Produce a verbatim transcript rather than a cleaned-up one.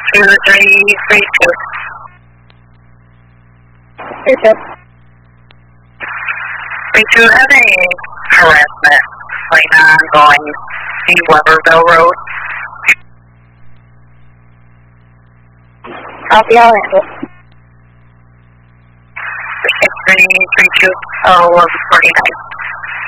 two three three two. Three two. Three two having harassment right on going to Weberville Road. Copy, I'll handle. Six three three two oh eleven forty nine.